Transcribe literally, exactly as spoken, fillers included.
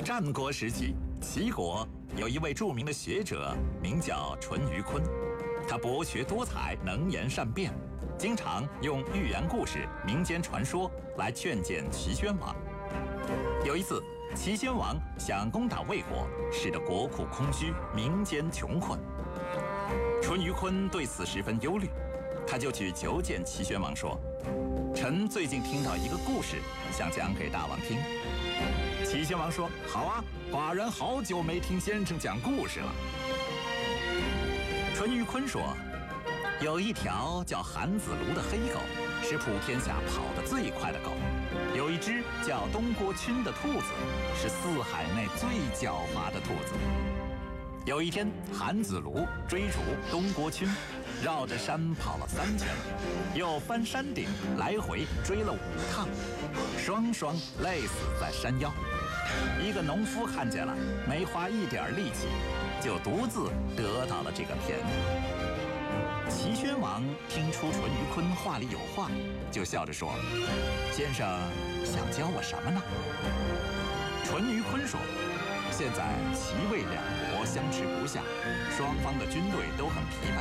战国时期，齐国有一位著名的学者，名叫淳于髡。他博学多才，能言善辩，经常用寓言故事、民间传说来劝谏齐宣王。有一次，齐宣王想攻打魏国，使得国库空虚，民间穷困。淳于髡对此十分忧虑，他就去求见齐宣王说：“臣最近听到一个故事，想讲给大王听。”齐宣王说：“好啊，寡人好久没听先生讲故事了。”淳于髡说：“有一条叫韩子卢的黑狗，是普天下跑得最快的狗；有一只叫东郭鲟的兔子，是四海内最狡猾的兔子。有一天，韩子卢追逐东郭鲟，绕着山跑了三圈，又翻山顶，来回追了五趟，双双累死在山腰。一个农夫看见了，没花一点力气，就独自得到了这个便宜。齐宣王听出淳于髡话里有话，就笑着说：“先生想教我什么呢？”淳于髡说：“现在齐魏两国相持不下，双方的军队都很疲惫。